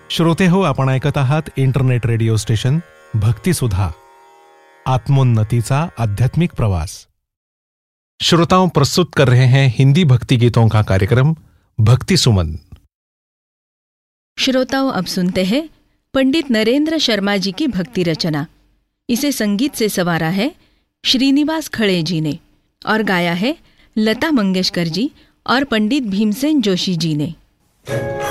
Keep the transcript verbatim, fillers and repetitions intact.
श्रोते हो, आपण ऐकत आहात इंटरनेट रेडियो स्टेशन भक्ति सुधा, आत्मोन्नति का आध्यात्मिक प्रवास। श्रोताओं, प्रस्तुत कर रहे हैं हिंदी भक्ति गीतों का कार्यक्रम भक्ति सुमन। श्रोताओं, अब सुनते हैं पंडित नरेंद्र शर्मा जी की भक्ति रचना। इसे संगीत से संवारा है श्रीनिवास खड़े जी ने और गाया है लता मंगेशकर जी और पंडित भीमसेन जोशी जी ने।